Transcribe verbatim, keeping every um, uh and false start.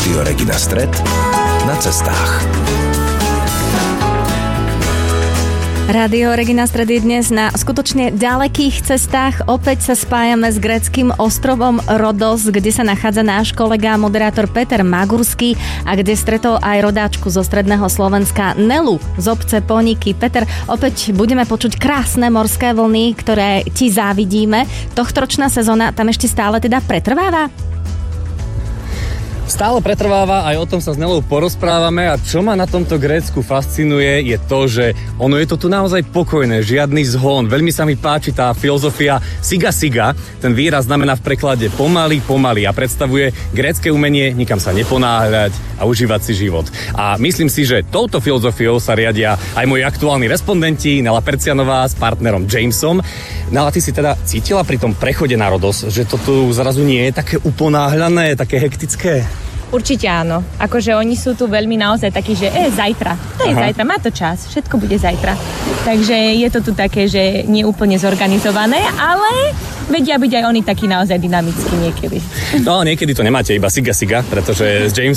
Rádio Regina Stret na cestách. Rádio Regina Stret je dnes na skutočne ďalekých cestách. Opäť sa spájame s gréckym ostrovom Rodos, kde sa nachádza náš kolega moderátor Peter Magurský a kde stretol aj rodáčku zo stredného Slovenska Nelu z obce Poniky. Peter, opäť budeme počuť krásne morské vlny, ktoré ti závidíme. Tohtoročná sezóna tam ešte stále teda pretrváva? Stále pretrváva, aj o tom sa s Nelou porozprávame a čo ma na tomto Grécku fascinuje je to, že ono je to tu naozaj pokojné, žiadny zhon. Veľmi sa mi páči tá filozofia siga siga, ten výraz znamená v preklade pomaly, pomaly a predstavuje grécke umenie nikam sa neponáhľať a užívať si život. A myslím si, že touto filozofiou sa riadia aj moji aktuálni respondenti, Nela Percianová s partnerom Jamesom. Nela, ty si teda cítila pri tom prechode na Rodos, že to tu zrazu nie je také uponáhľané, také hektické? Určite áno. Akože oni sú tu veľmi naozaj takí, že e, zajtra. To je Aha. zajtra, má to čas. Všetko bude zajtra. Takže je to tu také, že nie úplne zorganizované, ale vedia byť aj oni takí naozaj dynamickí niekedy. No, niekedy to nemáte iba siga siga, pretože s Jamesom